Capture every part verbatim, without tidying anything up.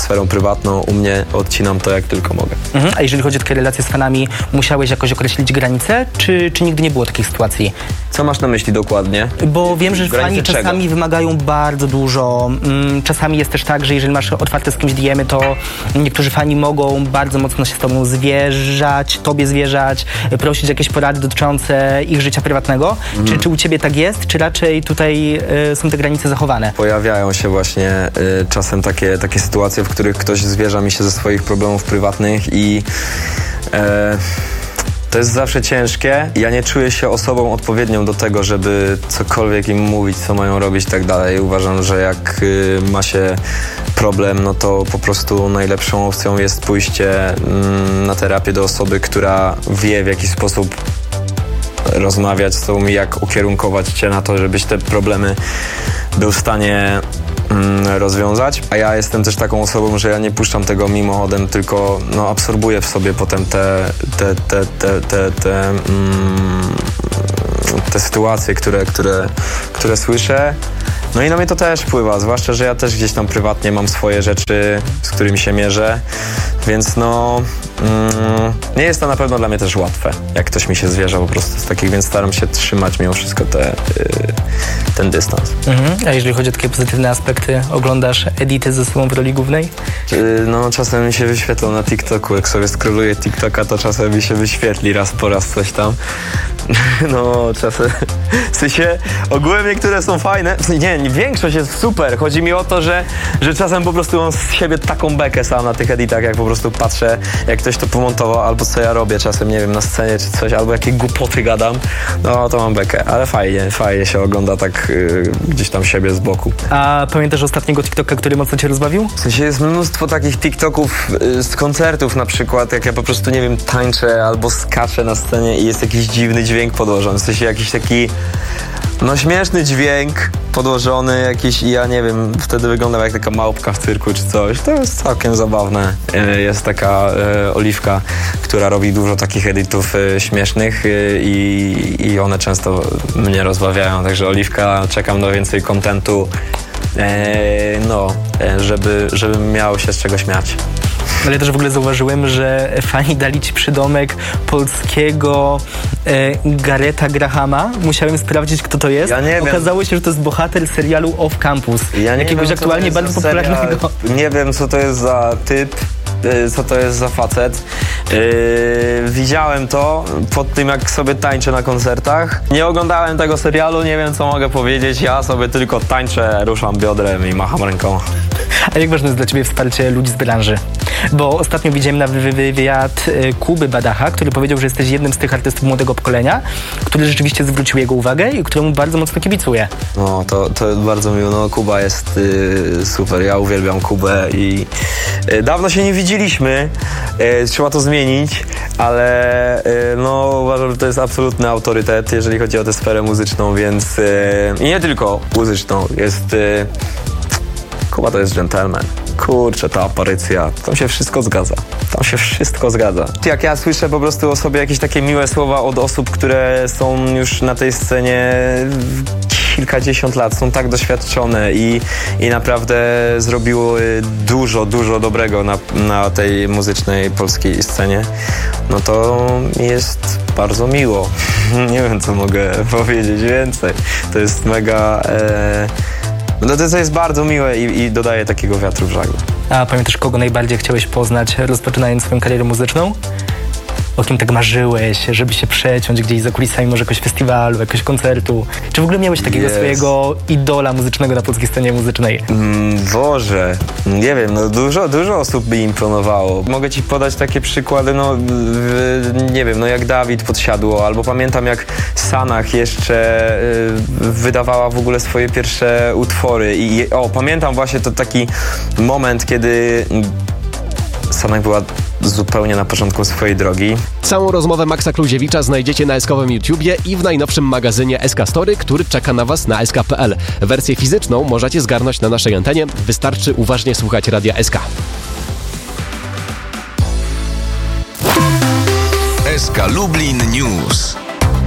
sferą prywatną. U mnie odcinam to jak tylko mogę. Mhm. A jeżeli chodzi o takie relacje z fanami, musiałeś jakoś określić granice, czy, czy nigdy nie było takich sytuacji? Co masz na myśli dokładnie? Bo wiem, że Granice fani czego? czasami wymagają bardzo dużo. Mm, Czasami jest też tak, że jeżeli masz otwarte z kimś D M y, to niektórzy fani mogą bardzo mocno się z tobą zwierzać, tobie zwierzać, prosić jakieś porady dotyczące ich życia prywatnego. Mhm. Czy, czy u ciebie tak jest, czy raczej tutaj y, są te granice zachowane? Pojawiają się właśnie y, czasem takie, takie sytuacje, w których ktoś zwierza mi się ze swoich problemów prywatnych i e, to jest zawsze ciężkie. Ja nie czuję się osobą odpowiednią do tego, żeby cokolwiek im mówić, co mają robić i tak dalej. Uważam, że jak y, ma się problem, no to po prostu najlepszą opcją jest pójście mm, na terapię do osoby, która wie, w jaki sposób rozmawiać z tobą i jak ukierunkować cię na to, żebyś te problemy był w stanie mm, rozwiązać. A ja jestem też taką osobą, że ja nie puszczam tego mimochodem, tylko no, absorbuję w sobie potem te, te, te, te, te, te, mm, te sytuacje, które, które, które słyszę. No i na mnie to też wpływa, zwłaszcza, że ja też gdzieś tam prywatnie mam swoje rzeczy, z którymi się mierzę, więc no mm, nie jest to na pewno dla mnie też łatwe, jak ktoś mi się zwierza po prostu z takich, więc staram się trzymać mimo wszystko te, y, ten dystans. Mhm. A jeżeli chodzi o takie pozytywne aspekty, oglądasz edity ze sobą w roli głównej? Y, no czasem mi się wyświetlą na TikToku, jak sobie scrolluję TikToka, to czasem mi się wyświetli raz po raz coś tam. No czasem, w sensie ogółem niektóre są fajne, nie, nie, większość jest super, chodzi mi o to, że, że czasem po prostu mam z siebie taką bekę sam na tych editach, jak po prostu patrzę, jak ktoś to pomontował, albo co ja robię czasem, nie wiem, na scenie czy coś, albo jakie głupoty gadam, no to mam bekę, ale fajnie, fajnie się ogląda tak yy, gdzieś tam siebie z boku. A pamiętasz ostatniego TikToka, który mocno cię rozbawił? W sensie jest mnóstwo takich TikToków yy, z koncertów na przykład, jak ja po prostu, nie wiem, tańczę albo skaczę na scenie i jest jakiś dziwny dźwięk podłożony, w sensie jakiś taki no śmieszny dźwięk podłożony jakiś i ja nie wiem, wtedy wyglądam jak taka małpka w cyrku czy coś. To jest całkiem zabawne. Jest taka e, Oliwka, która robi dużo takich editów e, śmiesznych e, i, i one często mnie rozbawiają, także Oliwka, czekam na więcej kontentu, e, no, e, żeby, żebym miał się z czego śmiać. Ale ja też w ogóle zauważyłem, że fani dali ci przydomek polskiego e, Gareta Grahama. Musiałem sprawdzić, kto to jest. Ja nie Okazało wiem. się, że to jest bohater serialu Off Campus. Ja nie jakiegoś wiem, aktualnie bardzo popularnego. Nie wiem, co to jest za typ, co to jest za facet. Yy, widziałem to pod tym, jak sobie tańczę na koncertach. Nie oglądałem tego serialu, nie wiem, co mogę powiedzieć. Ja sobie tylko tańczę, ruszam biodrem i macham ręką. A jak ważne jest dla ciebie wsparcie ludzi z branży? Bo ostatnio widziałem na wywiad Kuby Badacha, który powiedział, że jesteś jednym z tych artystów młodego pokolenia, który rzeczywiście zwrócił jego uwagę i któremu bardzo mocno kibicuje. No, to, to bardzo miło. No, Kuba jest y, super. Ja uwielbiam Kubę i y, dawno się nie widzieliśmy. Y, trzeba to zmienić, ale y, no, uważam, że to jest absolutny autorytet, jeżeli chodzi o tę sferę muzyczną, więc y, i nie tylko muzyczną. Jest y, Kuba to jest gentleman. Kurczę, ta aparycja, tam się wszystko zgadza. Tam się wszystko zgadza. Jak ja słyszę po prostu o sobie jakieś takie miłe słowa od osób, które są już na tej scenie kilkadziesiąt lat, są tak doświadczone i, i naprawdę zrobiły dużo, dużo dobrego na, na tej muzycznej polskiej scenie, no to jest bardzo miło. Nie wiem, co mogę powiedzieć więcej. To jest mega... E, No to, to jest bardzo miłe i, i dodaje takiego wiatru w żagle. A pamiętasz, kogo najbardziej chciałeś poznać, rozpoczynając swoją karierę muzyczną? O kim tak marzyłeś, żeby się przeciąć gdzieś za kulisami może jakiegoś festiwalu, jakiegoś koncertu? Czy w ogóle miałeś takiego yes. swojego idola muzycznego na polskiej scenie muzycznej? Mm, Boże, nie wiem, no dużo, dużo osób by imponowało. Mogę ci podać takie przykłady, no w, nie wiem, no jak Dawid Podsiadło, albo pamiętam jak Sanach jeszcze y, wydawała w ogóle swoje pierwsze utwory i o, pamiętam właśnie to taki moment, kiedy Sanach była zupełnie na początku swojej drogi. Całą rozmowę Maxa Kluziewicza znajdziecie na eskowym YouTubie i w najnowszym magazynie S K Story, który czeka na Was na S K kropka P L. Wersję fizyczną możecie zgarnąć na naszej antenie. Wystarczy uważnie słuchać Radia S K. S K Lublin News.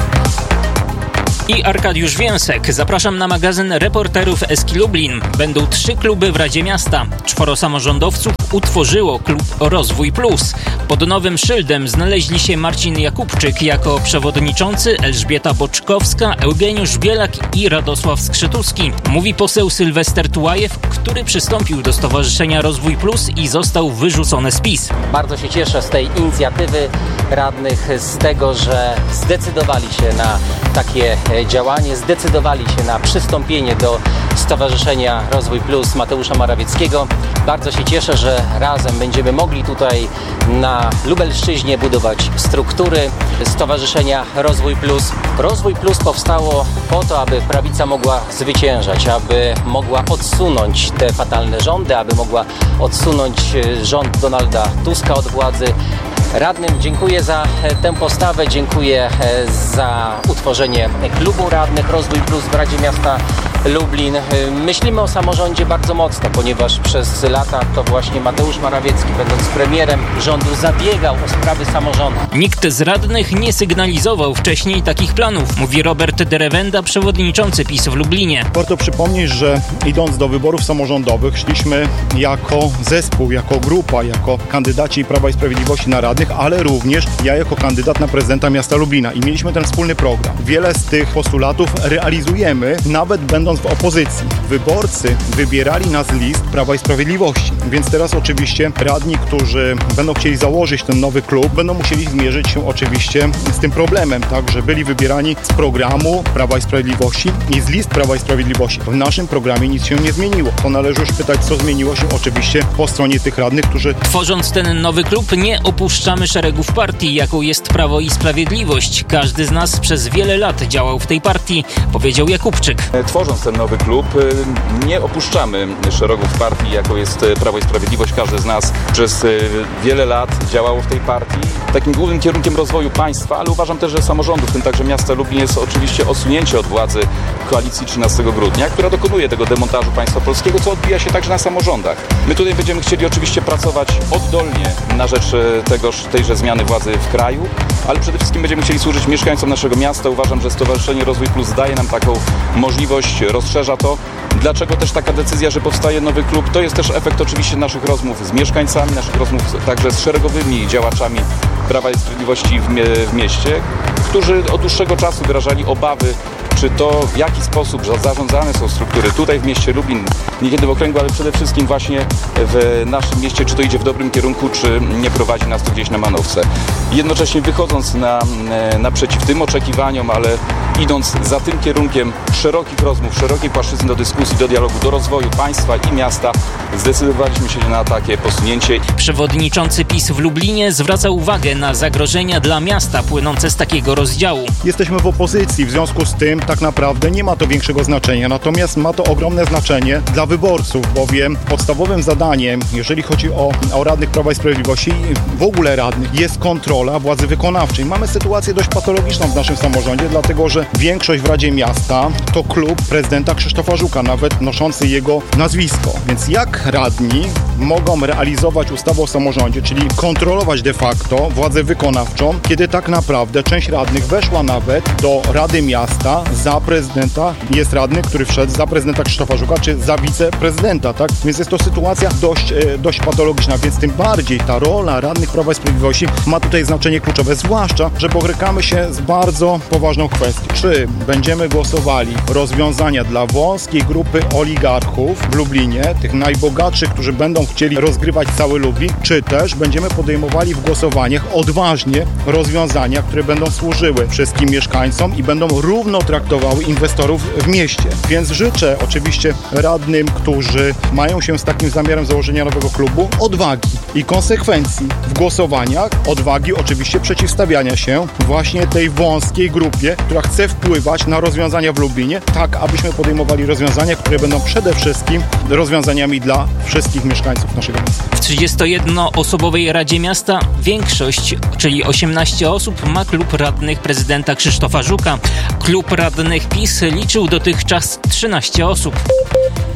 I Arkadiusz Więsek. Zapraszam na magazyn reporterów Eski Lublin. Będą trzy kluby w Radzie Miasta. Czworo samorządowców utworzyło klub Rozwój Plus. Pod nowym szyldem znaleźli się Marcin Jakubczyk jako przewodniczący, Elżbieta Boczkowska, Eugeniusz Bielak i Radosław Skrzytuski. Mówi poseł Sylwester Tułajew, który przystąpił do Stowarzyszenia Rozwój Plus i został wyrzucony z PiS. Bardzo się cieszę z tej inicjatywy radnych, z tego, że zdecydowali się na takie działanie, zdecydowali się na przystąpienie do Stowarzyszenia Rozwój Plus Mateusza Morawieckiego. Bardzo się cieszę, że razem będziemy mogli tutaj na Lubelszczyźnie budować struktury Stowarzyszenia Rozwój Plus. Rozwój Plus powstało po to, aby prawica mogła zwyciężać, aby mogła odsunąć te fatalne rządy, aby mogła odsunąć rząd Donalda Tuska od władzy. Radnym dziękuję za tę postawę, dziękuję za utworzenie klubu radnych Rozwój Plus w Radzie Miasta Lublin. Myślimy o samorządzie bardzo mocno, ponieważ przez lata to właśnie Mateusz Morawiecki, będąc premierem rządu, zabiegał o sprawy samorządu. Nikt z radnych nie sygnalizował wcześniej takich planów, mówi Robert Derewenda, przewodniczący PiS w Lublinie. Warto przypomnieć, że idąc do wyborów samorządowych szliśmy jako zespół, jako grupa, jako kandydaci Prawa i Sprawiedliwości na radnych, ale również ja jako kandydat na prezydenta miasta Lublina i mieliśmy ten wspólny program. Wiele z tych postulatów realizujemy, nawet będąc w opozycji. Wyborcy wybierali nas z list Prawa i Sprawiedliwości, więc teraz oczywiście radni, którzy będą chcieli założyć ten nowy klub, będą musieli zmierzyć się oczywiście z tym problemem, tak, że byli wybierani z programu Prawa i Sprawiedliwości i z list Prawa i Sprawiedliwości. W naszym programie nic się nie zmieniło. To należy już pytać, co zmieniło się oczywiście po stronie tych radnych, którzy... Tworząc ten nowy klub, nie opuszczamy szeregów partii, jaką jest Prawo i Sprawiedliwość. Każdy z nas przez wiele lat działał w tej partii, powiedział Jakubczyk. Tworząc ten nowy klub, nie opuszczamy szeregów partii, jaką jest Prawo i Sprawiedliwość. Każdy z nas przez wiele lat działało w tej partii. Takim głównym kierunkiem rozwoju państwa, ale uważam też, że samorządu, w tym także miasta Lublin, jest oczywiście odsunięcie od władzy koalicji trzynastego grudnia, która dokonuje tego demontażu państwa polskiego, co odbija się także na samorządach. My tutaj będziemy chcieli oczywiście pracować oddolnie na rzecz tegoż, tejże zmiany władzy w kraju, ale przede wszystkim będziemy chcieli służyć mieszkańcom naszego miasta. Uważam, że Stowarzyszenie Rozwój Plus daje nam taką możliwość, rozszerza to. Dlaczego też taka decyzja, że powstaje nowy klub? To jest też efekt oczywiście naszych rozmów z mieszkańcami, naszych rozmów także z szeregowymi działaczami Prawa i Sprawiedliwości w, mie- w mieście, którzy od dłuższego czasu wyrażali obawy, czy to w jaki sposób zarządzane są struktury tutaj w mieście Lublin, niekiedy w okręgu, ale przede wszystkim właśnie w naszym mieście, czy to idzie w dobrym kierunku, czy nie prowadzi nas to gdzieś na manowce. Jednocześnie wychodząc na, naprzeciw tym oczekiwaniom, ale idąc za tym kierunkiem szerokich rozmów, szerokiej płaszczyzny do dyskusji, do dialogu, do rozwoju państwa i miasta, zdecydowaliśmy się na takie posunięcie. Przewodniczący PiS w Lublinie zwraca uwagę na zagrożenia dla miasta płynące z takiego rozdziału. Jesteśmy w opozycji, w związku z tym tak naprawdę nie ma to większego znaczenia, natomiast ma to ogromne znaczenie dla wyborców, bowiem podstawowym zadaniem, jeżeli chodzi o, o radnych Prawa i Sprawiedliwości, w ogóle radnych, jest kontrola władzy wykonawczej. Mamy sytuację dość patologiczną w naszym samorządzie, dlatego że większość w Radzie Miasta to klub prezydenta Krzysztofa Żuka, nawet noszący jego nazwisko. Więc jak radni mogą realizować ustawę o samorządzie, czyli kontrolować de facto władzę wykonawczą, kiedy tak naprawdę część radnych weszła nawet do Rady Miasta za prezydenta, jest radny, który wszedł za prezydenta Krzysztofa Żuka, czy za wiceprezydenta, tak? Więc jest to sytuacja dość, e, dość patologiczna, więc tym bardziej ta rola radnych Prawa i Sprawiedliwości ma tutaj znaczenie kluczowe, zwłaszcza, że borykamy się z bardzo poważną kwestią. Czy będziemy głosowali rozwiązania dla wąskiej grupy oligarchów w Lublinie, tych najbogatszych, którzy będą chcieli rozgrywać cały Lublin, czy też będziemy podejmowali w głosowaniach odważnie rozwiązania, które będą służyły wszystkim mieszkańcom i będą równo traktowały inwestorów w mieście. Więc życzę oczywiście radnym, którzy mają się z takim zamiarem założenia nowego klubu, odwagi i konsekwencji w głosowaniach, odwagi oczywiście przeciwstawiania się właśnie tej wąskiej grupie, która chce wpływać na rozwiązania w Lublinie, tak abyśmy podejmowali rozwiązania, które będą przede wszystkim rozwiązaniami dla wszystkich mieszkańców naszego miasta. W trzydziestojednoosobowej Radzie Miasta większość, czyli osiemnaście osób, ma klub radnych prezydenta Krzysztofa Żuka. Klub radnych PiS liczył dotychczas trzynaście osób.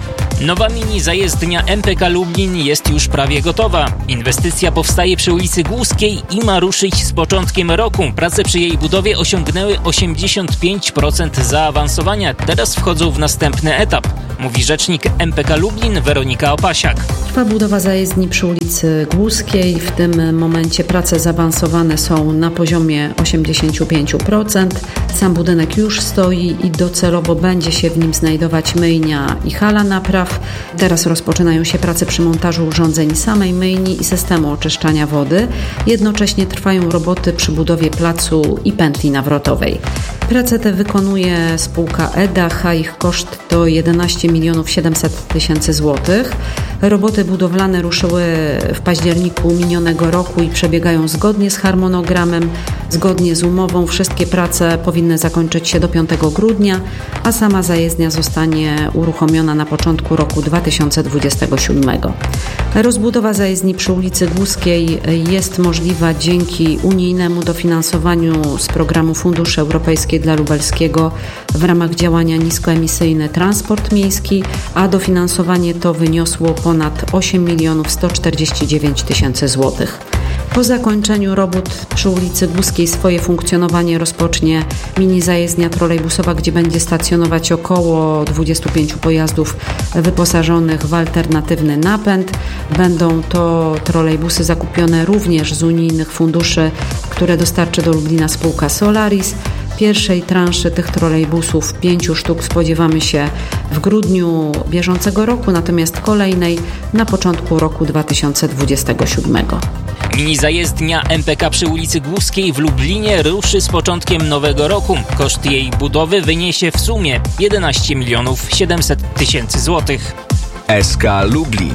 Nowa mini zajezdnia M P K Lublin jest już prawie gotowa. Inwestycja powstaje przy ulicy Głuskiej i ma ruszyć z początkiem roku. Prace przy jej budowie osiągnęły osiemdziesiąt pięć procent zaawansowania. Teraz wchodzą w następny etap, mówi rzecznik M P K Lublin Weronika Opasiak. Trwa budowa zajezdni przy ulicy Głuskiej. W tym momencie prace zaawansowane są na poziomie osiemdziesiąt pięć procent. Sam budynek już stoi i docelowo będzie się w nim znajdować myjnia i hala napraw. Teraz rozpoczynają się prace przy montażu urządzeń samej myjni i systemu oczyszczania wody. Jednocześnie trwają roboty przy budowie placu i pętli nawrotowej. Prace te wykonuje spółka E D A H, a ich koszt to jedenaście milionów siedemset tysięcy złotych. Roboty budowlane ruszyły w październiku minionego roku i przebiegają zgodnie z harmonogramem, zgodnie z umową. Wszystkie prace powinny zakończyć się do piątego grudnia, a sama zajezdnia zostanie uruchomiona na początku roku dwa tysiące dwudziestego siódmego. Rozbudowa zajezdni przy ulicy Głuskiej jest możliwa dzięki unijnemu dofinansowaniu z programu Fundusze Europejskie dla Lubelskiego w ramach działania Niskoemisyjny Transport Miejski, a dofinansowanie to wyniosło ponad osiem milionów sto czterdzieści dziewięć tysięcy złotych. Po zakończeniu robót przy ulicy Głuskiej swoje funkcjonowanie rozpocznie mini zajezdnia trolejbusowa, gdzie będzie stacjonować około dwudziestu pięciu pojazdów wyposażonych w alternatywny napęd. Będą to trolejbusy zakupione również z unijnych funduszy, które dostarczy do Lublina spółka Solaris. Pierwszej transzy tych trolejbusów, pięciu sztuk, spodziewamy się w grudniu bieżącego roku, natomiast kolejnej na początku roku dwa tysiące dwudziestego siódmego. Mini zajezdnia M P K przy ulicy Głuskiej w Lublinie ruszy z początkiem nowego roku. Koszt jej budowy wyniesie w sumie jedenaście milionów siedemset tysięcy złotych. S K Lublin.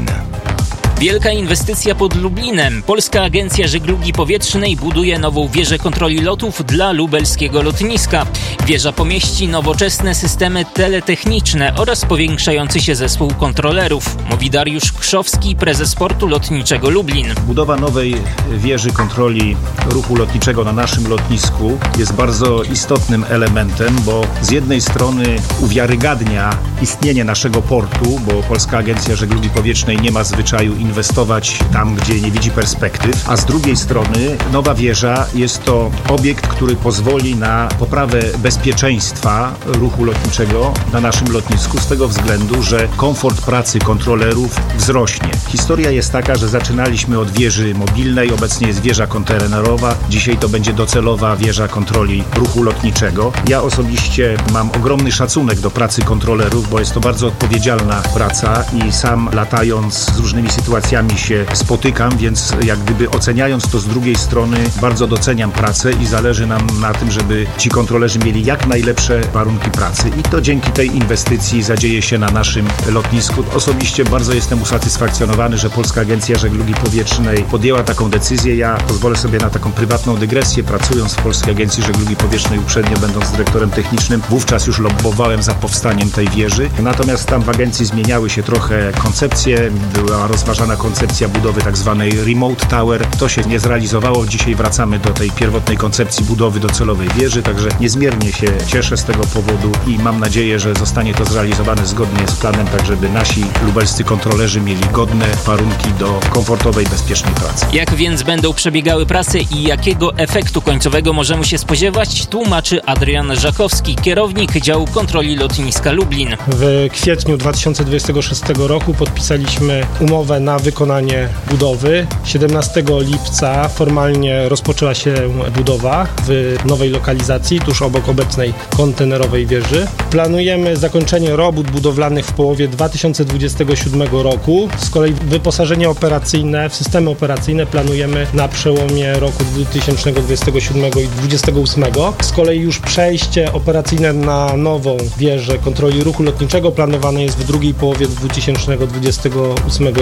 Wielka inwestycja pod Lublinem. Polska Agencja Żeglugi Powietrznej buduje nową wieżę kontroli lotów dla lubelskiego lotniska. Wieża pomieści nowoczesne systemy teletechniczne oraz powiększający się zespół kontrolerów, mówi Dariusz Krzowski, prezes Portu Lotniczego Lublin. Budowa nowej wieży kontroli ruchu lotniczego na naszym lotnisku jest bardzo istotnym elementem, bo z jednej strony uwiarygadnia istnienie naszego portu, bo Polska Agencja Żeglugi Powietrznej nie ma zwyczaju inwestować tam, gdzie nie widzi perspektyw, a z drugiej strony nowa wieża jest to obiekt, który pozwoli na poprawę bezpieczeństwa ruchu lotniczego na naszym lotnisku z tego względu, że komfort pracy kontrolerów wzrośnie. Historia jest taka, że zaczynaliśmy od wieży mobilnej, obecnie jest wieża kontenerowa, dzisiaj to będzie docelowa wieża kontroli ruchu lotniczego. Ja osobiście mam ogromny szacunek do pracy kontrolerów, bo jest to bardzo odpowiedzialna praca i sam latając z różnymi sytuacjami się spotykam, więc jak gdyby oceniając to z drugiej strony bardzo doceniam pracę i zależy nam na tym, żeby ci kontrolerzy mieli jak najlepsze warunki pracy i to dzięki tej inwestycji zadzieje się na naszym lotnisku. Osobiście bardzo jestem usatysfakcjonowany, że Polska Agencja Żeglugi Powietrznej podjęła taką decyzję. Ja pozwolę sobie na taką prywatną dygresję. Pracując w Polskiej Agencji Żeglugi Powietrznej uprzednio, będąc dyrektorem technicznym, wówczas już lobbowałem za powstaniem tej wieży. Natomiast tam w agencji zmieniały się trochę koncepcje, była rozważana koncepcja budowy tak zwanej remote tower. To się nie zrealizowało. Dzisiaj wracamy do tej pierwotnej koncepcji budowy docelowej wieży, także niezmiernie się cieszę z tego powodu i mam nadzieję, że zostanie to zrealizowane zgodnie z planem, tak żeby nasi lubelscy kontrolerzy mieli godne warunki do komfortowej, bezpiecznej pracy. Jak więc będą przebiegały prace i jakiego efektu końcowego możemy się spodziewać, tłumaczy Adrian Żakowski, kierownik działu kontroli lotniska Lublin. W kwietniu dwa tysiące dwudziestego szóstego roku podpisaliśmy umowę na wykonanie budowy. siedemnastego lipca formalnie rozpoczęła się budowa w nowej lokalizacji, tuż obok obecnej kontenerowej wieży. Planujemy zakończenie robót budowlanych w połowie dwa tysiące dwudziestego siódmego roku. Z kolei wyposażenie operacyjne w systemy operacyjne planujemy na przełomie roku dwa tysiące dwudziestego siódmego i dwa tysiące dwudziestego ósmego. Z kolei już przejście operacyjne na nową wieżę kontroli ruchu lotniczego planowane jest w drugiej połowie dwa tysiące dwudziestego ósmego roku.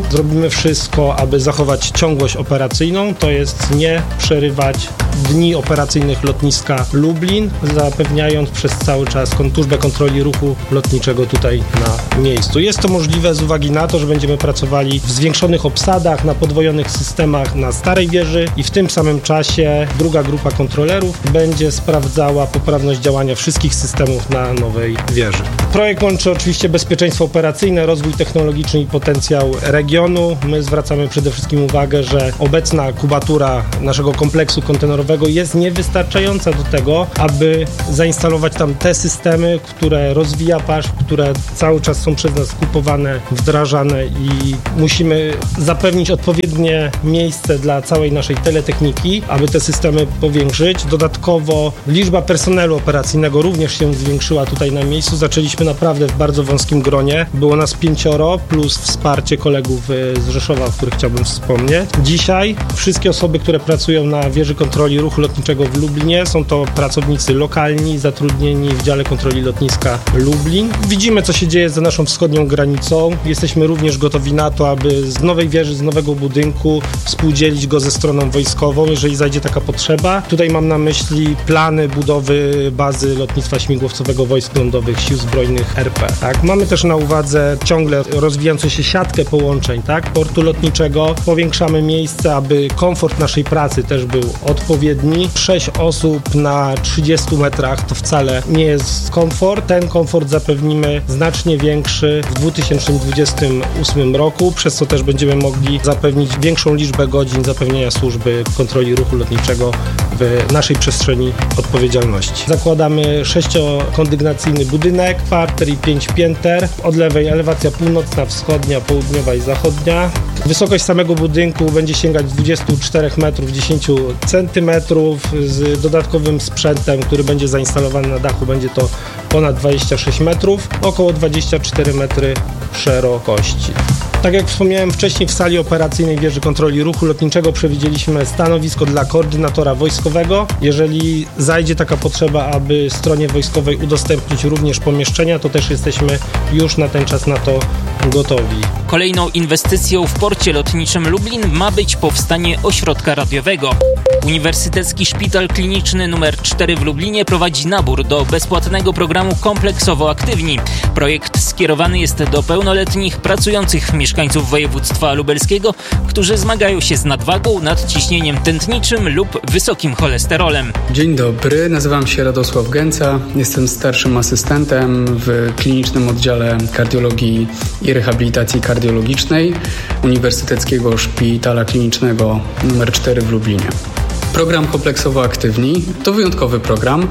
Zrobimy wszystko, aby zachować ciągłość operacyjną, to jest nie przerywać dni operacyjnych lotniska Lublin, zapewniając przez cały czas służbę kontroli ruchu lotniczego tutaj na miejscu. Jest to możliwe z uwagi na to, że będziemy pracowali w zwiększonych obsadach, na podwojonych systemach na starej wieży i w tym samym czasie druga grupa kontrolerów będzie sprawdzała poprawność działania wszystkich systemów na nowej wieży. Projekt łączy oczywiście bezpieczeństwo operacyjne, rozwój technologiczny i potencjał regionu. My zwracamy przede wszystkim uwagę, że obecna kubatura naszego kompleksu kontenerowego jest niewystarczająca do tego, aby zainstalować tam te systemy, które rozwija P A S Z, które cały czas są przez nas kupowane, wdrażane i musimy zapewnić odpowiednie miejsce dla całej naszej teletechniki, aby te systemy powiększyć. Dodatkowo liczba personelu operacyjnego również się zwiększyła tutaj na miejscu. Zaczęliśmy naprawdę w bardzo wąskim gronie. Było nas pięcioro, plus wsparcie kolegów z Rzeszowa, o których chciałbym wspomnieć. Dzisiaj wszystkie osoby, które pracują na wieży kontroli ruchu lotniczego w Lublinie, są to pracownicy lokalni, zatrudnieni w dziale kontroli lotniska Lublin. Widzimy, co się dzieje za naszą wschodnią granicą. Jesteśmy również gotowi na to, aby z nowej wieży, z nowego budynku współdzielić go ze stroną wojskową, jeżeli zajdzie taka potrzeba. Tutaj mam na myśli plany budowy bazy lotnictwa śmigłowcowego Wojsk Lądowych Sił Zbrojnych R P. Tak? Mamy też na uwadze ciągle rozwijającą się siatkę połączeń, tak? Portu lotniczego. Powiększamy miejsce, aby komfort naszej pracy też był odpowiedni. Sześć osób na trzydziestu metrach to wcale nie jest komfort. Ten komfort zapewnimy znacznie większy w dwa tysiące dwudziestym ósmym roku, przez co też będziemy mogli zapewnić większą liczbę godzin zapewnienia służby kontroli ruchu lotniczego w naszej przestrzeni odpowiedzialności. Zakładamy sześciokondygnacyjny budynek, parter i pięć pięter. Od lewej elewacja północna, wschodnia, południowa i zachodnia. Wysokość samego budynku będzie sięgać dwudziestu czterech metrów dziesięć centymetrów. Z dodatkowym sprzętem, który będzie zainstalowany na dachu, będzie to ponad dwadzieścia sześć metrów, około dwadzieścia cztery metry szerokości. Tak jak wspomniałem wcześniej, w sali operacyjnej wieży kontroli ruchu lotniczego przewidzieliśmy stanowisko dla koordynatora wojskowego. Jeżeli zajdzie taka potrzeba, aby stronie wojskowej udostępnić również pomieszczenia, to też jesteśmy już na ten czas na to gotowi. Kolejną inwestycją w porcie lotniczym Lublin ma być powstanie ośrodka radiowego. Uniwersytecki Szpital Kliniczny nr cztery w Lublinie prowadzi nabór do bezpłatnego programu Kompleksowo Aktywni. Projekt skierowany jest do pełnoletnich pracujących mieszkańców województwa lubelskiego, którzy zmagają się z nadwagą, nadciśnieniem tętniczym lub wysokim cholesterolem. Dzień dobry, nazywam się Radosław Gęca, jestem starszym asystentem w klinicznym oddziale kardiologii i rehabilitacji kardiologicznej Uniwersyteckiego Szpitala Klinicznego nr cztery w Lublinie. Program Kompleksowo Aktywni to wyjątkowy program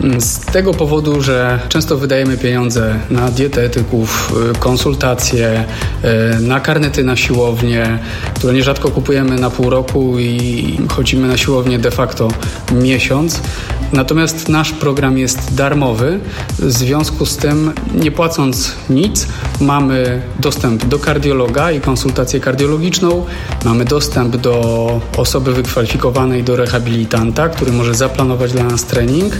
z tego powodu, że często wydajemy pieniądze na dietetyków, konsultacje, na karnety na siłownię, które nierzadko kupujemy na pół roku i chodzimy na siłownię de facto miesiąc. Natomiast nasz program jest darmowy, w związku z tym nie płacąc nic mamy dostęp do kardiologa i konsultację kardiologiczną, mamy dostęp do osoby wykwalifikowanej do rehabilitanta, który może zaplanować dla nas trening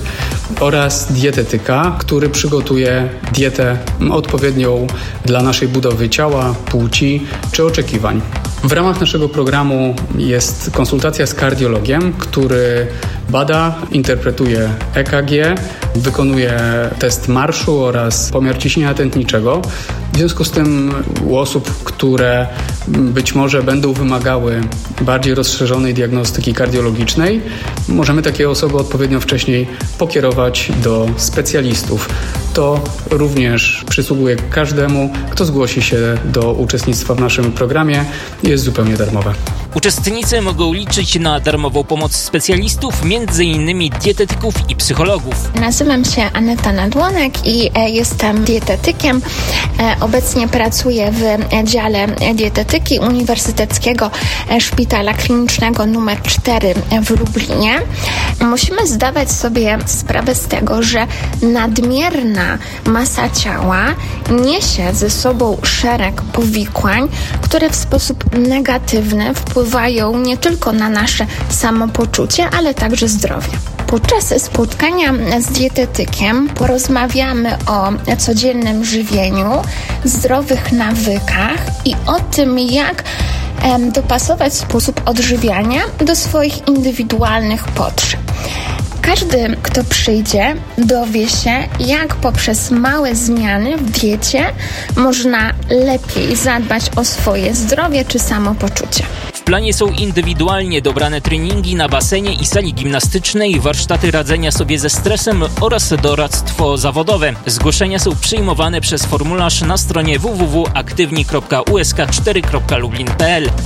oraz dietetyka, który przygotuje dietę odpowiednią dla naszej budowy ciała, płci czy oczekiwań. W ramach naszego programu jest konsultacja z kardiologiem, który bada, interpretuje E K G, wykonuje test marszu oraz pomiar ciśnienia tętniczego. W związku z tym u osób, które być może będą wymagały bardziej rozszerzonej diagnostyki kardiologicznej, możemy takie osoby odpowiednio wcześniej pokierować do specjalistów. To również przysługuje każdemu, kto zgłosi się do uczestnictwa w naszym programie. Jest zupełnie darmowe. Uczestnicy mogą liczyć na darmową pomoc specjalistów, między innymi dietetyków i psychologów. Nazywam się Aneta Nadłonek i jestem dietetykiem. Obecnie pracuję w dziale dietetyki Uniwersyteckiego Szpitala Klinicznego nr cztery w Lublinie. Musimy zdawać sobie sprawę z tego, że nadmierna masa ciała niesie ze sobą szereg powikłań, które w sposób negatywny wpływają wpływają nie tylko na nasze samopoczucie, ale także zdrowie. Podczas spotkania z dietetykiem porozmawiamy o codziennym żywieniu, zdrowych nawykach i o tym, jak em, dopasować sposób odżywiania do swoich indywidualnych potrzeb. Każdy, kto przyjdzie, dowie się, jak poprzez małe zmiany w diecie można lepiej zadbać o swoje zdrowie czy samopoczucie. W planie są indywidualnie dobrane treningi na basenie i sali gimnastycznej, warsztaty radzenia sobie ze stresem oraz doradztwo zawodowe. Zgłoszenia są przyjmowane przez formularz na stronie w w w kropka aktywni kropka u s k cztery kropka lublin kropka p l.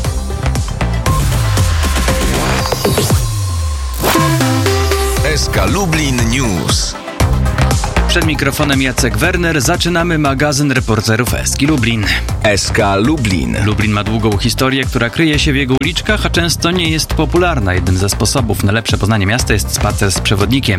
S K Lublin News. Przed mikrofonem Jacek Werner. Zaczynamy magazyn reporterów Eski Lublin. S K Lublin. Lublin ma długą historię, która kryje się w jego uliczkach, a często nie jest popularna. Jednym ze sposobów na lepsze poznanie miasta jest spacer z przewodnikiem.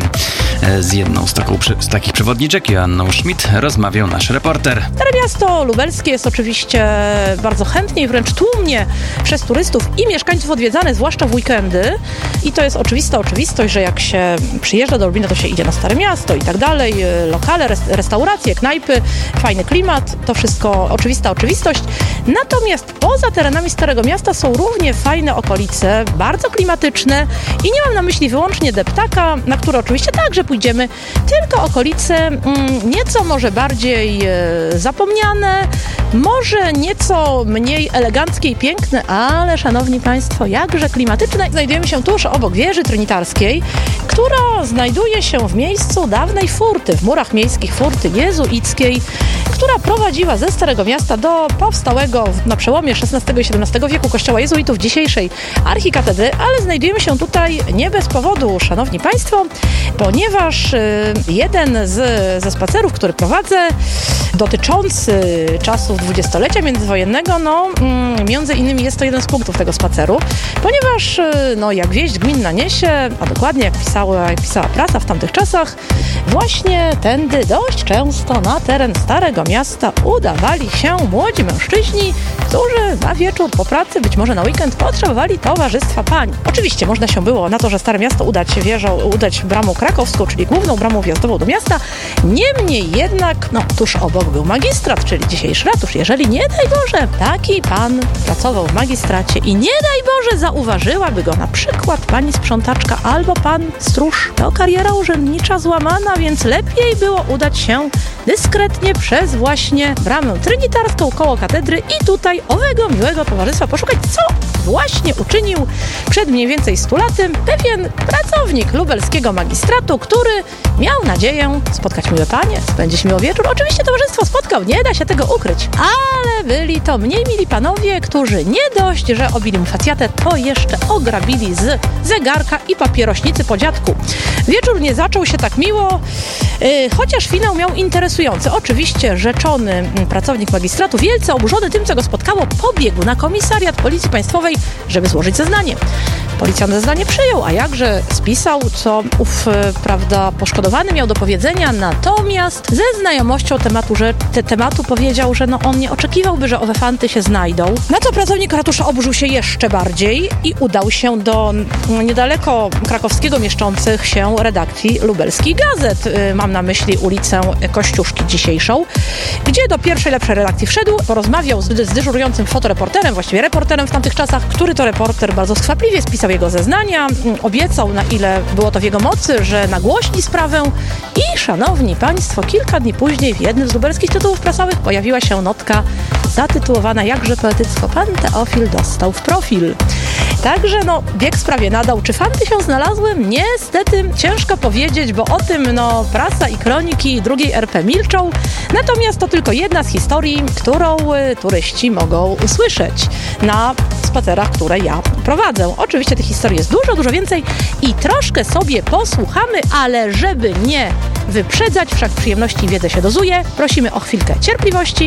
Z jedną z, taką, z takich przewodniczek, Joanną Schmidt, rozmawiał nasz reporter. Stare Miasto lubelskie jest oczywiście bardzo chętnie i wręcz tłumnie przez turystów i mieszkańców odwiedzane, zwłaszcza w weekendy. I to jest oczywista oczywistość, że jak się przyjeżdża do Lublina, to się idzie na Stare Miasto i tak dalej. Lokale, restauracje, knajpy, fajny klimat, to wszystko oczywista oczywistość. Natomiast poza terenami Starego Miasta są równie fajne okolice, bardzo klimatyczne i nie mam na myśli wyłącznie Deptaka, na które oczywiście także pójdziemy, tylko okolice mm, nieco może bardziej e, zapomniane, może nieco mniej eleganckie i piękne, ale szanowni Państwo, jakże klimatyczne. Znajdujemy się tuż obok wieży trinitarskiej, która znajduje się w miejscu dawnej furty, w murach miejskich furty jezuickiej, która prowadziła ze Starego Miasta do powstałego na przełomie szesnastego i siedemnastego wieku kościoła jezuitów, dzisiejszej archikatedry, ale znajdujemy się tutaj nie bez powodu, szanowni Państwo, ponieważ y, jeden z, ze spacerów, który prowadzę, dotyczący czasów dwudziestolecia międzywojennego, no mm, między innymi jest to jeden z punktów tego spaceru, ponieważ y, no, jak wieść gminna niesie, a dokładnie jak pisała, jak pisała prasa w tamtych czasach, właśnie tędy dość często na teren Starego Miasta udawali się młodzi mężczyźni, którzy na wieczór po pracy, być może na weekend, potrzebowali towarzystwa pań. Oczywiście można się było na to, że Stare Miasto udać wieżą, udać bramą krakowską, czyli główną bramą wjazdową do miasta. Niemniej jednak, no tuż obok był magistrat, czyli dzisiejszy ratusz. Jeżeli nie daj Boże, taki pan pracował w magistracie i nie daj Boże zauważyłaby go na przykład pani sprzątaczka albo pan stróż, to kariera urzędnicza złamana, więc lepiej było udać się dyskretnie przez właśnie bramę trynitarską koło katedry i tutaj owego miłego towarzystwa poszukać, co właśnie uczynił przed mniej więcej stu laty pewien pracownik lubelskiego magistratu, który miał nadzieję spotkać miłe panie, spędzić miło wieczór. Oczywiście towarzystwo spotkał, nie da się tego ukryć, ale byli to mniej mili panowie, którzy nie dość, że obili mu facjatę, to jeszcze ograbili z zegarka i papierośnicy po dziadku. Wieczór nie zaczął się tak miło, yy, chociaż finał miał interesujący. Oczywiście rzeczony pracownik magistratu, wielce oburzony tym, co go spotkało, pobiegł na komisariat Policji Państwowej, żeby złożyć zeznanie. Policjant zeznanie przyjął, a jakże spisał, co ów, prawda, poszkodowany miał do powiedzenia, natomiast ze znajomością tematu, że te tematu powiedział, że no on nie oczekiwałby, że owe fanty się znajdą. Na to pracownik ratusza oburzył się jeszcze bardziej i udał się do niedaleko krakowskiego mieszczących się redakcji lubelskich gazet. Mam na myśli ulicę Kościuszki dzisiejszą, gdzie do pierwszej lepszej redakcji wszedł, porozmawiał z, z dyżurującym fotoreporterem, właściwie reporterem w tamtych czasach, który to reporter bardzo skwapliwie spisał jego zeznania, obiecał, na ile było to w jego mocy, że nagłośni sprawę i, szanowni Państwo, kilka dni później w jednym z lubelskich tytułów prasowych pojawiła się notka zatytułowana jakże poetycko Pan Teofil dostał w profil. Także no, bieg sprawie nadał. Czy fanty się znalazły? Niestety ciężko powiedzieć, bo o tym no, prasa i kroniki drugiej R P milczą. Natomiast to tylko jedna z historii, którą y, turyści mogą usłyszeć na spacerach, które ja prowadzę. Oczywiście tych historii jest dużo, dużo więcej i troszkę sobie posłuchamy, ale żeby nie wyprzedzać, wszak przyjemności i wiedzę się dozuje, prosimy o chwilkę cierpliwości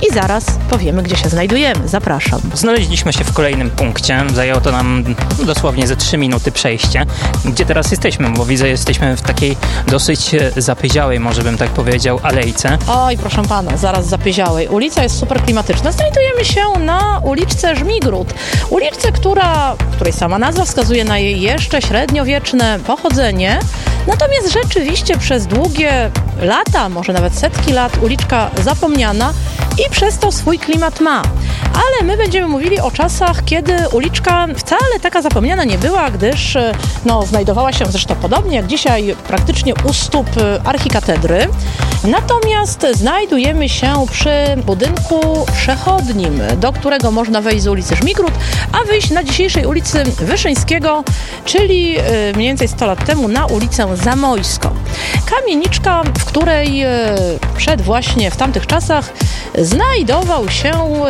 i zaraz powiemy, gdzie się znajdujemy. Zapraszam. Znaleźliśmy się w kolejnym punkcie. Zajęło to nam dosłownie ze trzy minuty przejście. Gdzie teraz jesteśmy? Bo widzę, jesteśmy w takiej dosyć zapyziałej, może bym tak powiedział, alejce. Oj, proszę pana, zaraz zapyziałej. Ulica jest super klimatyczna. Znajdujemy się na uliczce Żmigród. Uliczce, która, której sama nazwa wskazuje na jej jeszcze średniowieczne pochodzenie. Natomiast rzeczywiście przez długie lata, może nawet setki lat, uliczka zapomniana i przez to swój klimat ma. Ale my będziemy mówili o czasach, kiedy uliczka wcale taka zapomniana nie była, gdyż no, znajdowała się zresztą podobnie jak dzisiaj praktycznie u stóp archikatedry. Natomiast znajdujemy się przy budynku przechodnim, do którego można wejść z ulicy Żmigród, a wyjść na dzisiejszej ulicy Wyszyńskiego, czyli mniej więcej sto lat temu na ulicę Zamojską. Kamieniczka, w której przed właśnie w tamtych czasach znajdował się,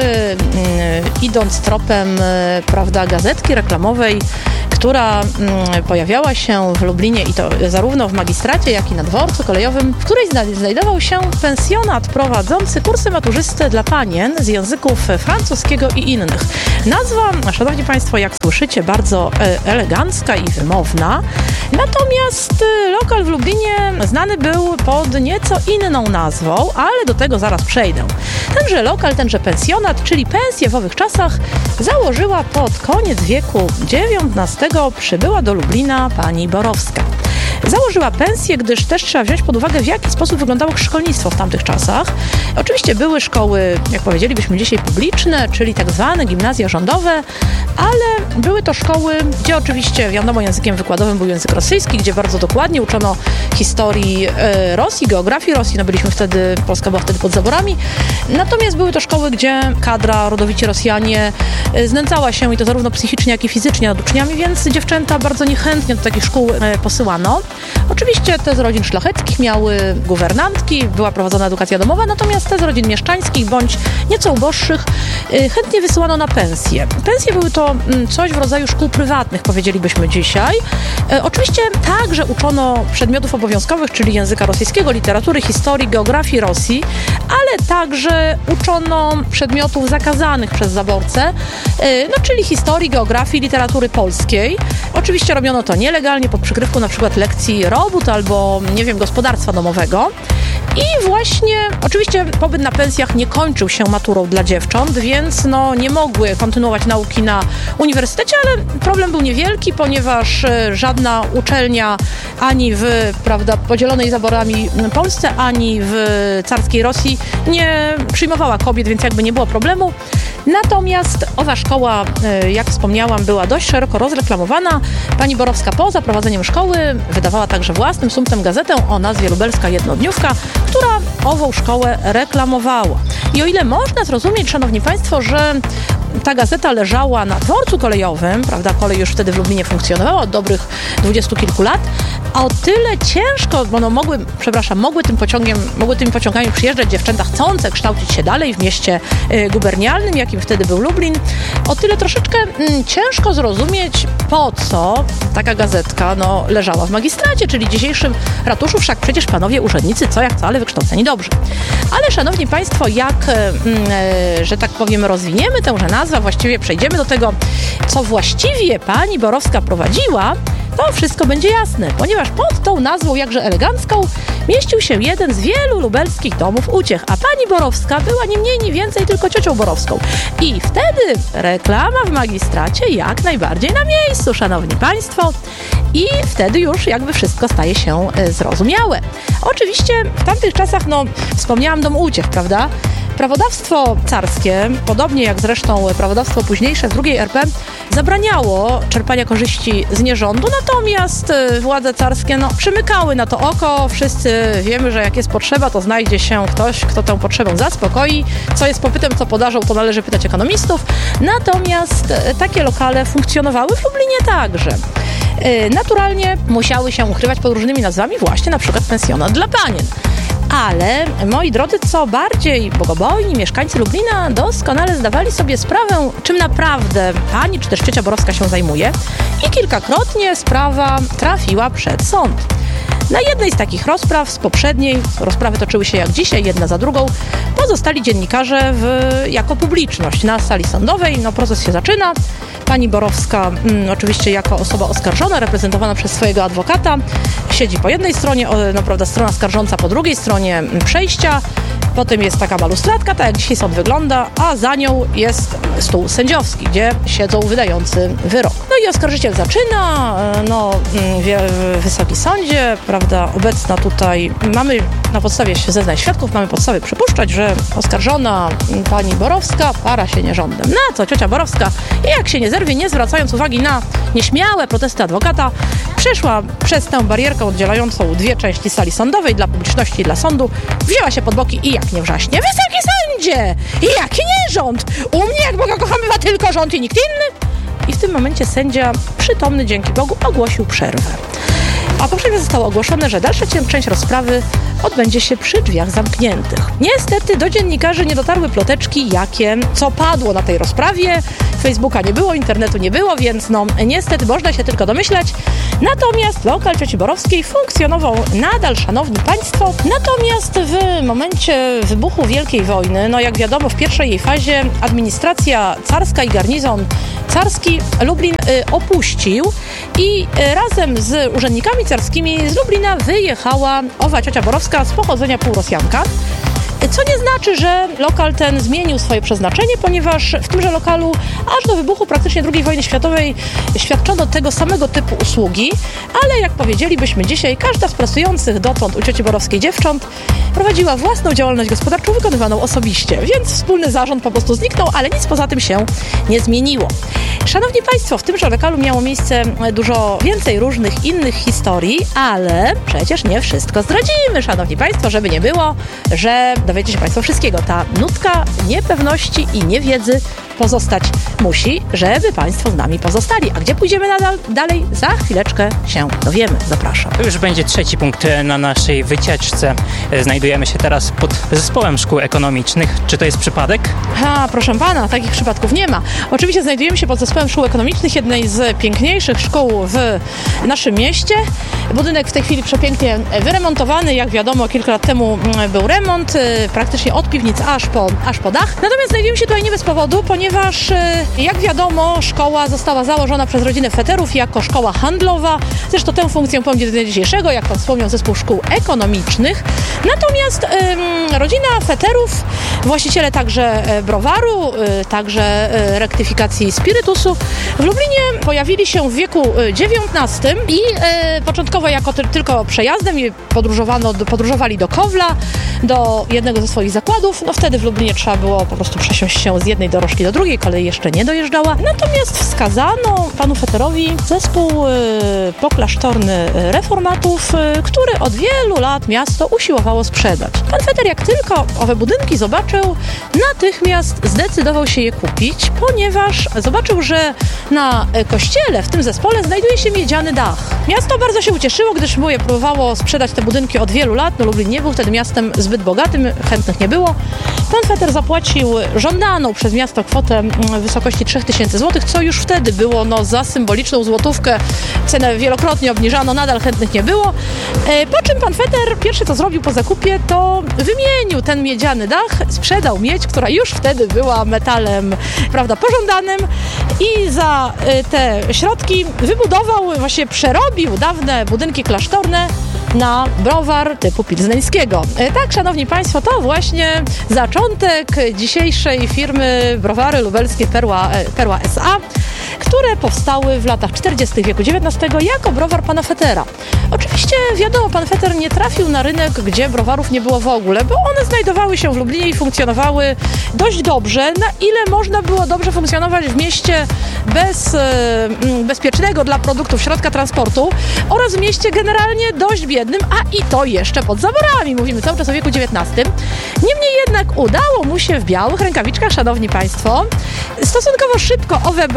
idąc tropem, prawda, gazetki reklamowej, która pojawiała się w Lublinie i to zarówno w magistracie, jak i na dworcu kolejowym, w której znajdował się pensjonat prowadzący kursy maturzysty dla panien z języków francuskiego i innych. Nazwa, szanowni państwo, jak słyszycie, bardzo elegancka i wymowna. Natomiast lokal w Lublinie znany był pod nieco inną nazwą, ale do tego zaraz przejdę. Tenże lokal, tenże pensjonat, czyli pensję w owych czasach, założyła pod koniec wieku dziewiętnastego, przybyła do Lublina pani Borowska. Założyła pensję, gdyż też trzeba wziąć pod uwagę, w jaki sposób wyglądało szkolnictwo w tamtych czasach. Oczywiście były szkoły, jak powiedzielibyśmy dzisiaj, publiczne, czyli tak zwane gimnazja rządowe, ale były to szkoły, gdzie oczywiście, wiadomo, językiem wykładowym był język rosyjski, gdzie bardzo dokładnie uczono historii e, Rosji, geografii Rosji, no byliśmy wtedy, Polska była wtedy pod zaborami. Natomiast były to szkoły, gdzie kadra, rodowici Rosjanie e, znęcała się i to zarówno psychicznie, jak i fizycznie nad uczniami, więc dziewczęta bardzo niechętnie do takich szkół e, posyłano. Oczywiście te z rodzin szlacheckich miały guwernantki, była prowadzona edukacja domowa, natomiast te z rodzin mieszczańskich bądź nieco uboższych chętnie wysyłano na pensje. Pensje były to coś w rodzaju szkół prywatnych, powiedzielibyśmy dzisiaj. Oczywiście także uczono przedmiotów obowiązkowych, czyli języka rosyjskiego, literatury, historii, geografii Rosji, ale także uczono przedmiotów zakazanych przez zaborcę, no czyli historii, geografii, literatury polskiej. Oczywiście robiono to nielegalnie, pod przykrywką na przykład lekcji robót albo, nie wiem, gospodarstwa domowego. I właśnie, oczywiście pobyt na pensjach nie kończył się maturą dla dziewcząt, więc no, nie mogły kontynuować nauki na uniwersytecie, ale problem był niewielki, ponieważ żadna uczelnia ani w, prawda, podzielonej zaborami Polsce, ani w carskiej Rosji nie przyjmowała kobiet, więc jakby nie było problemu. Natomiast owa szkoła, jak wspomniałam, była dość szeroko rozreklamowana. Pani Borowska po zaprowadzeniem szkoły wydawała także własnym sumptem gazetę o nazwie Lubelska Jednodniówka, która ową szkołę reklamowała. I o ile można zrozumieć, szanowni państwo, że ta gazeta leżała na dworcu kolejowym, prawda, kolej już wtedy w Lublinie funkcjonowała od dobrych dwudziestu kilku lat, a o tyle ciężko, bo no mogły, przepraszam, mogły tym pociągiem, mogły tymi pociągami przyjeżdżać dziewczęta chcące kształcić się dalej w mieście y, gubernialnym, jakim wtedy był Lublin. O tyle troszeczkę y, ciężko zrozumieć, po co taka gazetka no, leżała w magistracie, czyli dzisiejszym ratuszu, wszak przecież panowie urzędnicy, co jak co, ale wykształceni dobrze. Ale szanowni państwo, jak, y, y, że tak powiem, rozwiniemy tęże nazwę, właściwie przejdziemy do tego, co właściwie pani Borowska prowadziła, to wszystko będzie jasne, ponieważ pod tą nazwą jakże elegancką mieścił się jeden z wielu lubelskich domów uciech, a pani Borowska była nie mniej, nie więcej tylko ciocią Borowską. I wtedy reklama w magistracie jak najbardziej na miejscu, szanowni państwo. I wtedy już jakby wszystko staje się zrozumiałe. Oczywiście w tamtych czasach, no wspomniałam dom uciech, prawda? Prawodawstwo carskie, podobnie jak zresztą prawodawstwo późniejsze w drugiej R P, zabraniało czerpania korzyści z nierządu, natomiast władze carskie no, przymykały na to oko. Wszyscy wiemy, że jak jest potrzeba, to znajdzie się ktoś, kto tę potrzebę zaspokoi. Co jest popytem, co podażą, to należy pytać ekonomistów. Natomiast takie lokale funkcjonowały w Lublinie także. Naturalnie musiały się ukrywać pod różnymi nazwami, właśnie na przykład pensjonat dla panien. Ale, moi drodzy, co bardziej bogobojni mieszkańcy Lublina doskonale zdawali sobie sprawę, czym naprawdę pani czy też ciocia Borowska się zajmuje i kilkakrotnie sprawa trafiła przed sąd. Na jednej z takich rozpraw, z poprzedniej, rozprawy toczyły się jak dzisiaj, jedna za drugą, pozostali dziennikarze w, jako publiczność na sali sądowej. No, proces się zaczyna. Pani Borowska, mm, oczywiście jako osoba oskarżona, reprezentowana przez swojego adwokata, siedzi po jednej stronie, no prawda, strona skarżąca po drugiej stronie przejścia. Potem jest taka balustradka, tak jak dzisiaj sąd wygląda, a za nią jest stół sędziowski, gdzie siedzą wydający wyrok. No i oskarżyciel zaczyna, no Wysoki Sądzie, prawda, obecna tutaj mamy na podstawie zeznań świadków, mamy podstawy przypuszczać, że oskarżona pani Borowska para się nierządem. Na co ciocia Borowska, jak się nie zerwie, nie zwracając uwagi na nieśmiałe protesty adwokata, przeszła przez tę barierkę oddzielającą dwie części sali sądowej dla publiczności i dla sądu, wzięła się pod boki i jak nie wrzaśnie: Wysoki Sądzie! Jaki nierząd! U mnie, jak Boga kochamy, ma tylko rząd i nikt inny! I w tym momencie sędzia, przytomny dzięki Bogu, ogłosił przerwę. A po przerwie zostało ogłoszone, że dalsza część rozprawy odbędzie się przy drzwiach zamkniętych. Niestety do dziennikarzy nie dotarły ploteczki, jakie, co padło na tej rozprawie. Facebooka nie było, internetu nie było, więc no niestety można się tylko domyślać. Natomiast lokal cioci Borowskiej funkcjonował nadal, szanowni państwo. Natomiast w momencie wybuchu Wielkiej Wojny, no jak wiadomo, w pierwszej jej fazie administracja carska i garnizon carski Lublin y, opuścił i y, razem z urzędnikami carskimi z Lublina wyjechała owa ciocia Borowska z pochodzenia półrosjanka. Co nie znaczy, że lokal ten zmienił swoje przeznaczenie, ponieważ w tymże lokalu aż do wybuchu praktycznie drugiej wojny światowej świadczono tego samego typu usługi, ale jak powiedzielibyśmy dzisiaj, każda z pracujących dotąd u cioci Borowskiej dziewcząt prowadziła własną działalność gospodarczą wykonywaną osobiście, więc wspólny zarząd po prostu zniknął, ale nic poza tym się nie zmieniło. Szanowni państwo, w tymże lokalu miało miejsce dużo więcej różnych innych historii, ale przecież nie wszystko zdradzimy, szanowni państwo, żeby nie było, że dowiecie się państwo wszystkiego. Ta nutka niepewności i niewiedzy pozostać musi, żeby państwo z nami pozostali. A gdzie pójdziemy nadal, dalej? Za chwileczkę się dowiemy. Zapraszam. To już będzie trzeci punkt na naszej wycieczce. Znajdujemy się teraz pod zespołem szkół ekonomicznych. Czy to jest przypadek? Ha, proszę pana, takich przypadków nie ma. Oczywiście znajdujemy się pod zespołem szkół ekonomicznych, jednej z piękniejszych szkół w naszym mieście. Budynek w tej chwili przepięknie wyremontowany. Jak wiadomo, kilka lat temu był remont, praktycznie od piwnic aż po, aż po dach. Natomiast znajdujemy się tutaj nie bez powodu, ponieważ jak wiadomo, szkoła została założona przez rodzinę Feterów jako szkoła handlowa. Zresztą tę funkcję pełni do dnia dzisiejszego, jak pan wspomniał, zespół szkół ekonomicznych. Natomiast ym, rodzina Feterów, właściciele także browaru, y, także y, rektyfikacji spirytusu, w Lublinie pojawili się w wieku dziewiętnastym i y, początkowo jako ty, tylko przejazdem i podróżowano, podróżowali do Kowla, do jednego ze swoich zakładów. No wtedy w Lublinie trzeba było po prostu przesiąść się z jednej dorożki do drugiej, kolej jeszcze nie dojeżdżała. Natomiast wskazano panu Feterowi zespół y, poklasztorny reformatów, y, który od wielu lat miasto usiłowało sprzedać. Pan Feter jak tylko owe budynki zobaczył, natychmiast zdecydował się je kupić, ponieważ zobaczył, że na kościele w tym zespole znajduje się miedziany dach. Miasto bardzo się ucieszyło, gdyż je próbowało sprzedać te budynki od wielu lat. No Lublin nie był wtedy miastem zbyt bogatym, chętnych nie było. Pan Feter zapłacił żądaną przez miasto kwotę w wysokości trzy tysiące złotych, co już wtedy było no, za symboliczną złotówkę. Cenę wielokrotnie obniżano, nadal chętnych nie było. Po czym pan Feter pierwsze co zrobił po zakupie, to wymienił ten miedziany dach, sprzedał miedź, która już wtedy była metalem, prawda, pożądanym i za te środki wybudował, właśnie przerobił dawne budynki klasztorne na browar typu pilzneńskiego. Tak, szanowni państwo, to właśnie zaczątek dzisiejszej firmy Browary Lubelskie Perła, Perła S A, które powstały w latach czterdziestych wieku dziewiętnastego jako browar pana Fetera. Oczywiście wiadomo, pan Feter nie trafił na rynek, gdzie browarów nie było w ogóle, bo one znajdowały się w Lublinie i funkcjonowały dość dobrze, na ile można było dobrze funkcjonować w mieście bez e, bezpiecznego dla produktów środka transportu oraz w mieście generalnie dość biednym, a i to jeszcze pod zaborami. Mówimy cały czas o wieku dziewiętnastym. Niemniej jednak udało mu się w białych rękawiczkach, szanowni państwo, stosunkowo szybko owe browary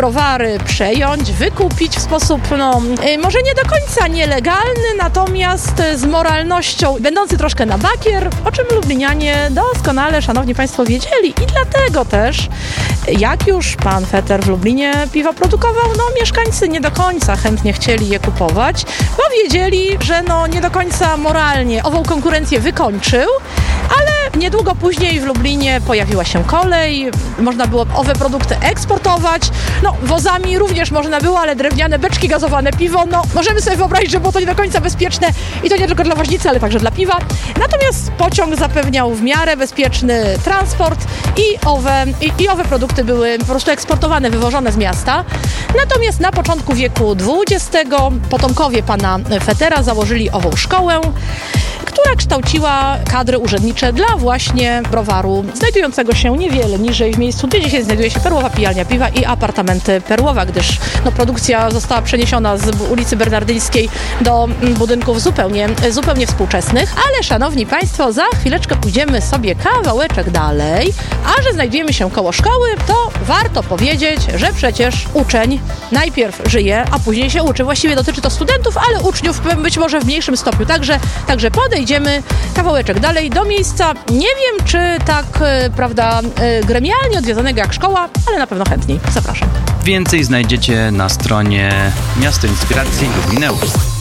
tory przejąć, wykupić w sposób, no, może nie do końca nielegalny, natomiast z moralnością będący troszkę na bakier, o czym lublinianie doskonale, szanowni państwo, wiedzieli i dlatego też, jak już pan Feter w Lublinie piwo produkował, no mieszkańcy nie do końca chętnie chcieli je kupować, bo wiedzieli, że no nie do końca moralnie ową konkurencję wykończył, ale niedługo później w Lublinie pojawiła się kolej, można było owe produkty eksportować, no wozami również można było, ale drewniane beczki, gazowane piwo, no możemy sobie wyobrazić, że było to nie do końca bezpieczne i to nie tylko dla woźnicy, ale także dla piwa. Natomiast pociąg zapewniał w miarę bezpieczny transport i owe, i, i owe produkty były po prostu eksportowane, wywożone z miasta. Natomiast na początku wieku dwudziestego potomkowie pana Fetera założyli ową szkołę, która kształciła kadry urzędnicze dla właśnie browaru, znajdującego się niewiele niżej w miejscu, gdzie dzisiaj znajduje się Perłowa Pijalnia Piwa i apartamenty Perłowa, gdyż no, produkcja została przeniesiona z ulicy Bernardyńskiej do budynków zupełnie, zupełnie współczesnych. Ale szanowni państwo, za chwileczkę pójdziemy sobie kawałeczek dalej, a że znajdujemy się koło szkoły, to warto powiedzieć, że przecież uczeń najpierw żyje, a później się uczy. Właściwie dotyczy to studentów, ale uczniów być może w mniejszym stopniu. Także, także podejdziemy kawałeczek dalej do miejsca, nie wiem czy tak, prawda, gremialnie odwiedzonego jak szkoła, ale na pewno chętniej. Zapraszam. Więcej znajdziecie na stronie Miasto Inspiracji Lublineum.